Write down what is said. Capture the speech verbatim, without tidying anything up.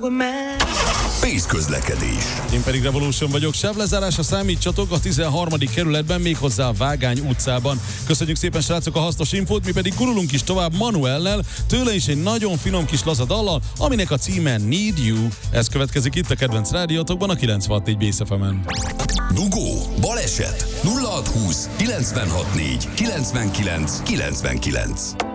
Pész közlekedés. Én pedig Revolution vagyok. Sávlezárásra számítsatok a tizenharmadik kerületben, méghozzá a Vágány utcában. Köszönjük szépen, srácok, a hasznos infót, mi pedig gurulunk is tovább Manuellel, tőle is egy nagyon finom kis laza dallal, aminek a címe Need You. Ez következik itt a kedvenc rádiótokban, a kilencvenhat négy Bész ef emen. Dugó, baleset, nulla hat húsz kilencvenhat négy kilencvenkilenc kilencvenkilenc.